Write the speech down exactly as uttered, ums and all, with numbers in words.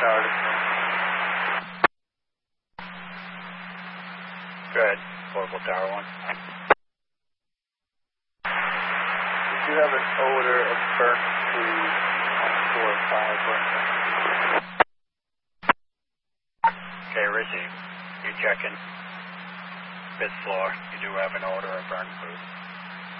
Tower. Go ahead, Orbital Tower one. We do have an odor of burnt food on floor five right now. Okay, receive. You checking? Fifth floor. You do have an odor of burnt food.